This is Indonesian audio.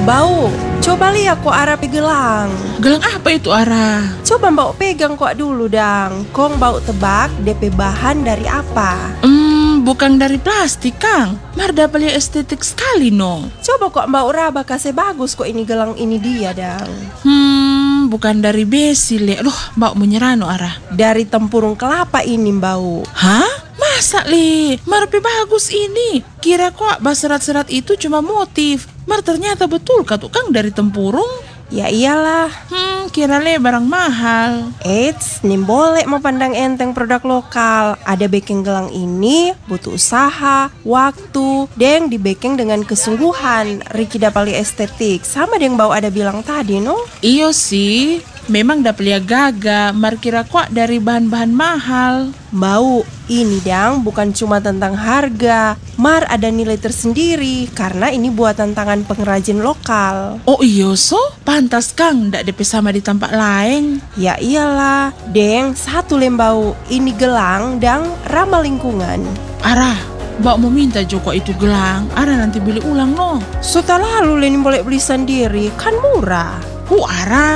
Bau, coba lihat kok Ara gelang. Gelang apa itu, Ara? Coba bau pegang kok dulu dang. Kong bau tebak DP bahan dari apa? Bukan dari plastik, Kang. Marda paling estetik sekali, no. Coba kok bau raba kasih bagus kok ini gelang ini dia dang. Bukan dari besi, Le. Aduh, bau menyerah, no, Ara. Dari tempurung kelapa ini bau. Hah? Masa, Le? Marpe bagus ini. Kira kok serat-serat itu cuma motif. Ternyata betul kah tuh, Kang, dari tempurung? Ya iyalah. Kira Le barang mahal. Eits, nih boleh mau pandang enteng produk lokal. Ada backing gelang ini butuh usaha, waktu, deng di backing dengan kesungguhan. Riki dapali estetik, sama deng bau ada bilang tadi, no? Iyo sih, memang dapet gaga. Kira kok dari bahan-bahan mahal. Bau, ini dang bukan cuma tentang harga. Mar ada nilai tersendiri karena ini buatan tangan pengrajin lokal. Oh iyo so, pantas Kang ndak DP sama di tempat lain. Ya iyalah, deng satu lembau. Ini gelang dang ramah lingkungan. Ara, Mbak mau minta Joko itu gelang. Ara nanti beli ulang no. Setelah lalu Lenin boleh beli sendiri, kan murah. Ara.